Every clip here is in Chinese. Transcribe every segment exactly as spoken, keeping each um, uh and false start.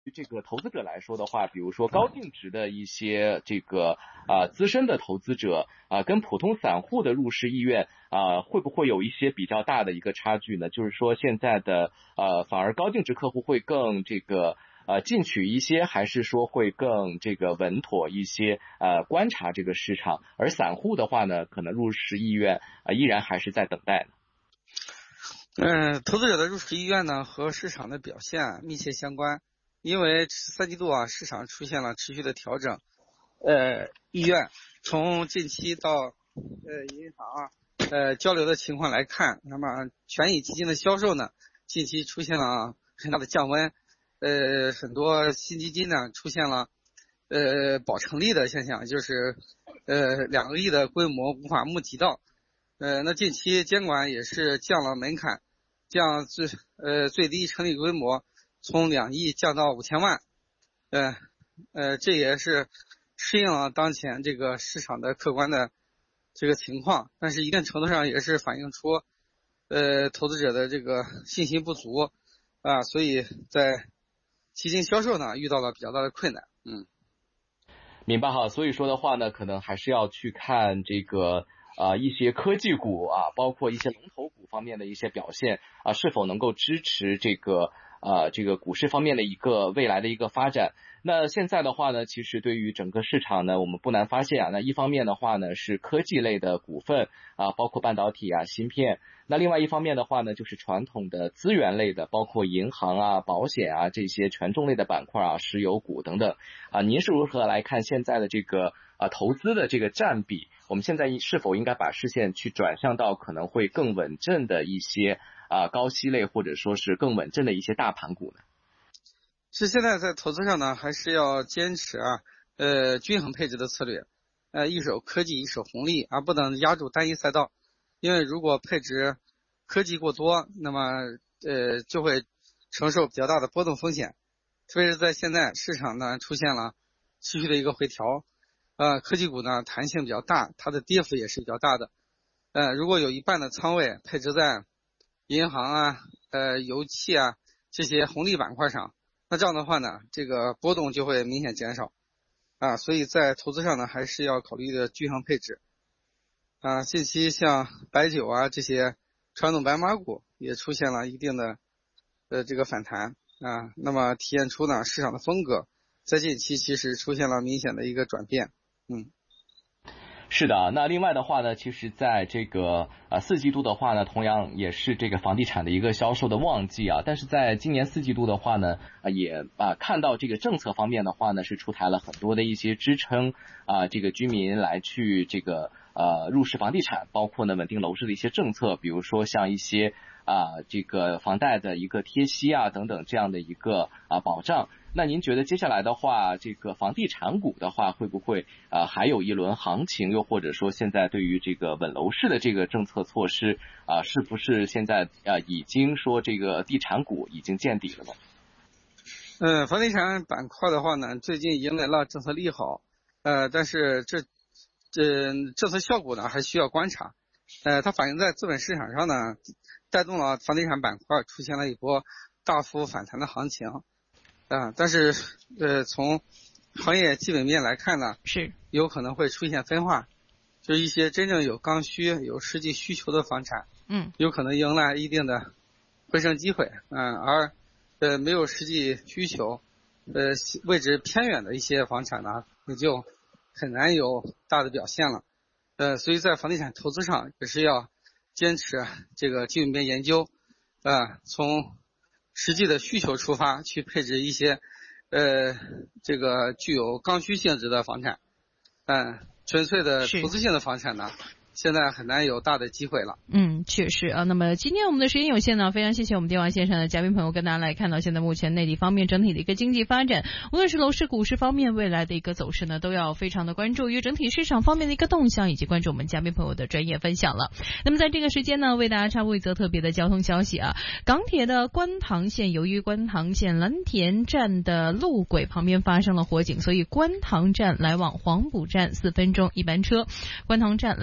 这个投资者来说的话，比如说高净值的一些这个啊、呃、资深的投资者啊、呃，跟普通散户的入市意愿啊、呃，会不会有一些比较大的一个差距呢？就是说现在的呃反而高净值客户会更这个呃进取一些，还是说会更这个稳妥一些呃观察这个市场，而散户的话呢，可能入市意愿啊、呃、依然还是在等待呢？ 嗯、呃，投资者的入市意愿呢和市场的表现密切相关。因为三季度啊，市场出现了持续的调整，呃，意愿从近期到呃银行啊，呃交流的情况来看，那么权益基金的销售呢，近期出现了很大的降温，呃，很多新基金呢出现了呃保成立的现象，就是呃两个亿的规模无法募集到，呃，那近期监管也是降了门槛，降最呃最低成立规模。从两亿降到五千万，呃，呃，这也是适应了当前这个市场的客观的这个情况，但是一定程度上也是反映出，呃，投资者的这个信心不足啊，所以在基金销售呢遇到了比较大的困难。嗯， 明白哈，所以说的话呢，可能还是要去看这个。啊、呃，一些科技股啊，包括一些龙头股方面的一些表现啊、呃，是否能够支持这个呃这个股市方面的一个未来的一个发展？那现在的话呢，其实对于整个市场呢，我们不难发现啊，那一方面的话呢是科技类的股份啊，包括半导体啊、芯片；那另外一方面的话呢，就是传统的资源类的，包括银行啊、保险啊这些权重类的板块啊，石油股等等啊。您是如何来看现在的这个啊投资的这个占比？我们现在是否应该把视线去转向到可能会更稳阵的一些啊高息类，或者说是更稳阵的一些大盘股呢？ 是现在在投资上呢，还是要坚持啊，呃，均衡配置的策略，呃，一手科技，一手红利，而不能压住单一赛道。因为如果配置科技过多，那么呃就会承受比较大的波动风险。特别是在现在市场呢出现了持续的一个回调，呃，科技股呢弹性比较大，它的跌幅也是比较大的。呃，如果有一半的仓位配置在银行啊、呃油气啊这些红利板块上，那这样的话呢，这个波动就会明显减少啊，所以在投资上呢，还是要考虑的均衡配置啊。近期像白酒啊这些传统白马股也出现了一定的呃这个反弹啊，那么体现出呢市场的风格在近期其实出现了明显的一个转变。嗯。 是的，那另外的话呢，其实在这个呃四季度的话呢，同样也是这个房地产的一个销售的旺季啊。但是在今年四季度的话呢，啊也啊看到这个政策方面的话呢，是出台了很多的一些支撑啊，这个居民来去这个呃入市房地产，包括呢稳定楼市的一些政策，比如说像一些啊这个房贷的一个贴息啊等等这样的一个啊保障。那您觉得接下来的话，这个房地产股的话，会不会呃还有一轮行情？又或者说，现在对于这个稳楼市的这个政策措施啊、呃，是不是现在呃已经说这个地产股已经见底了呢？ 呃，房地产板块的话呢，最近迎来了政策利好，呃，但是这这政策效果呢还需要观察。呃，它反映在资本市场上呢，带动了房地产板块出现了一波大幅反弹的行情。啊，但是呃，从行业基本面来看呢， 是有可能会出现分化，就是一些真正有刚需、有实际需求的房产， 嗯， 有可能迎来一定的回升机会，嗯，而呃没有实际需求，呃位置偏远的一些房产呢，也就很难有大的表现了，呃，所以在房地产投资上也是要坚持这个基本面研究，啊，从实际的需求出发去配置一些呃这个具有刚需性质的房产，嗯，纯粹的投资性的房产呢现在很难有大的机会了。 嗯，确实啊。那么今天我们的时间有限呢，非常谢谢我们电话线上的嘉宾朋友跟大家来看到现在目前内地方面整体的一个经济发展，无论是楼市股市方面未来的一个走势呢，都要非常的关注于整体市场方面的一个动向，以及关注我们嘉宾朋友的专业分享了。那么在这个时间呢，为大家插播一则特别的交通消息啊，港铁的观塘线由于观塘线蓝田站的路轨旁边发生了火警，所以观塘站来往黄埔站四分钟一班车，观塘站来往调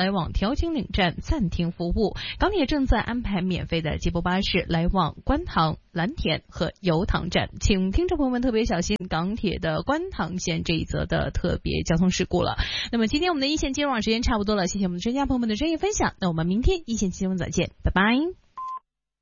调景岭站暂停服务。港铁正在安排免费的接驳巴士来往观塘、蓝田和油塘站，请听众朋友们特别小心港铁的观塘线这一则的特别交通事故了。那么今天我们的一线金融网时间差不多了，谢谢我们的专家朋友们的专业分享，那我们明天一线金融再见，拜拜。